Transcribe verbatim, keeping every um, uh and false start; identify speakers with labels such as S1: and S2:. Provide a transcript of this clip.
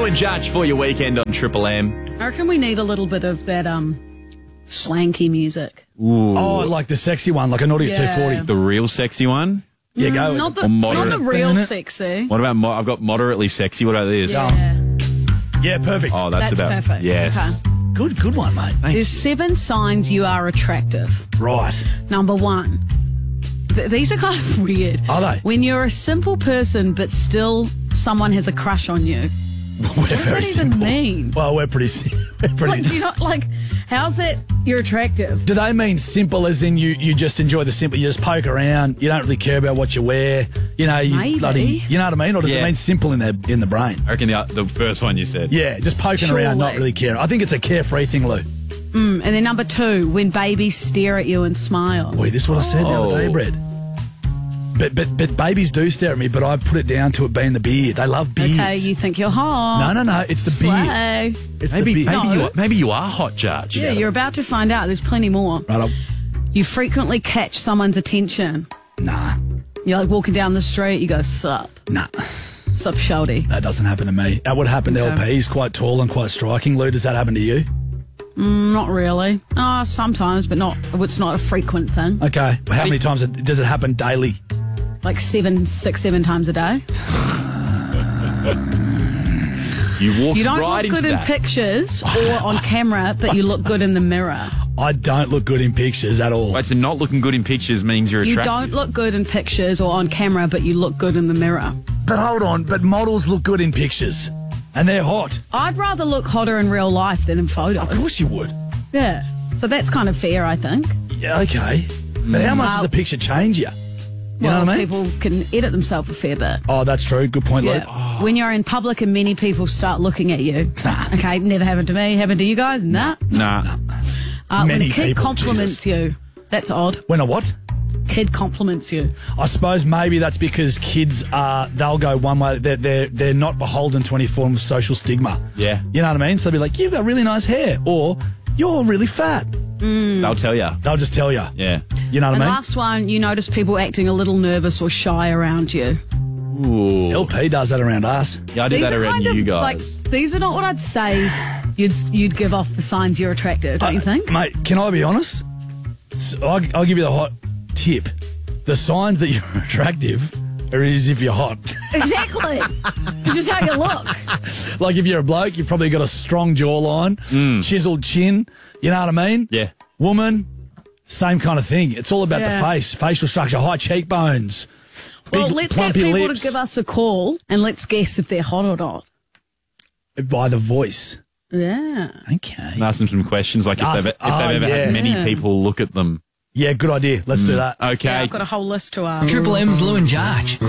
S1: and Judge for your weekend on Triple M.
S2: I reckon we need a little bit of that um swanky music.
S1: Ooh.
S3: Oh, like the sexy one, like a Naughty
S2: Yeah.
S3: two forty.
S1: The real sexy one?
S3: Yeah, go.
S2: Not the,
S1: Or
S2: not
S1: moderate.
S2: the real
S3: Isn't it?
S2: sexy.
S1: What about, mo- I've got moderately sexy. What about this?
S2: Yeah.
S3: Yeah, perfect.
S1: Oh, that's,
S2: That's
S1: about,
S2: perfect.
S1: yes.
S2: Okay.
S3: Good, good one, mate.
S2: There's seven signs you are attractive.
S3: Right.
S2: Number one. Th- these are kind of weird.
S3: Are they?
S2: When you're a simple person, but still someone has a crush on you.
S3: We're
S2: What does
S3: very
S2: that even
S3: simple.
S2: mean?
S3: Well, we're pretty. si- We're pretty.
S2: Like, you know, like, how's that you're attractive?
S3: Do they mean simple as in you, you just enjoy the simple, you just poke around, you don't really care about what you wear, you know, you
S2: Maybe.
S3: bloody, you know what I mean? Or does
S1: Yeah.
S3: it mean simple in the, in the brain?
S1: I reckon the, the first one you said.
S3: Yeah, just poking around, not
S2: Surely.
S3: really caring. I think it's a carefree thing, Lou.
S2: Mm, and then number two, when babies stare at you and smile.
S3: Boy, this is what I said the other day,
S1: Oh.
S3: Brad. But, but, but babies do stare at me, but I put it down to it being the beard. They love beards.
S2: Okay, you think you're hot.
S3: No, no, no, it's the beard.
S2: Slay.
S3: It's
S1: Maybe,
S3: the beard.
S1: maybe,
S2: No.
S1: you are, maybe you are hot, Judge.
S2: Yeah, you're about to find out. There's plenty more.
S3: Right, I'll-
S2: You frequently catch someone's attention.
S3: nah,
S2: You're like walking down the street, you go, sup,
S3: nah.
S2: sup, shouty.
S3: That doesn't happen to me. That would happen to
S2: Okay.
S3: L P. He's quite tall and quite striking. Lou, does that happen to you?
S2: Not really. Oh, sometimes, but not. It's not a frequent thing.
S3: Okay. How many times it- does it happen daily?
S2: Like seven, six, seven times a day.
S1: You walk
S2: You don't
S1: right
S2: look
S1: into
S2: good in
S1: that.
S2: pictures or on camera, but you look good in the mirror.
S3: I don't look good in pictures at all.
S1: Wait, so not looking good in pictures means you're
S2: You
S1: attractive.
S2: don't look good in pictures or on camera, but you look good in the mirror.
S3: But hold on, but models look good in pictures. And they're hot.
S2: I'd rather look hotter in real life than in
S3: Of
S2: photos.
S3: course you would.
S2: Yeah. So that's kind of fair, I think.
S3: Yeah, okay. But how much
S2: Well-
S3: does a picture change you? You
S2: well,
S3: know what I mean?
S2: people can edit themselves a fair bit.
S3: Oh, that's true. Good point, Lou.
S2: Yeah. When you're in public and many people start looking at you. Okay, never happened to me. Happened to you guys? Nah.
S1: Nah.
S2: Uh, when
S3: Many
S2: a kid
S3: people,
S2: compliments
S3: Jesus.
S2: you, that's odd.
S3: When a what?
S2: Kid compliments you.
S3: I suppose maybe that's because kids are, they'll go one way. They're, they're, they're not beholden to any form of social stigma.
S1: Yeah.
S3: You know what I mean? So they'll be like, you've got really nice hair. Or, you're really fat.
S1: They'll tell you.
S3: They'll just tell you.
S1: Yeah.
S3: You know what
S2: And
S3: I mean?
S2: last one, you notice people acting a little nervous or shy around you.
S1: Ooh.
S3: L P does that around us.
S1: Yeah, I do that
S2: are
S1: around
S2: kind
S1: you
S2: of
S1: guys.
S2: like these are not what I'd say you'd you'd give off the signs you're attractive, don't you think?
S3: Mate, can I be honest? So I'll, I'll give you the hot tip. The signs that you're attractive are as if you're hot.
S2: Exactly. It's just how you look.
S3: Like if you're a bloke, you've probably got a strong jawline, chiseled chin. You know what I mean?
S1: Yeah.
S3: Woman, same kind of thing. It's all about
S2: Yeah.
S3: the face, facial structure, high cheekbones, big
S2: Well, let's get
S3: plumpy
S2: people
S3: lips.
S2: to give us a call and let's guess if they're hot or not.
S3: By the voice.
S2: Yeah.
S3: Okay.
S1: Ask them some questions like if
S3: Ask-
S1: they've, if they've
S3: oh,
S1: ever
S3: yeah.
S1: had many
S2: Yeah.
S1: people look at them.
S3: Yeah, good idea. Let's do that.
S1: Okay.
S2: Yeah, I've got a whole list to ask.
S4: Triple M's Lou and Judge.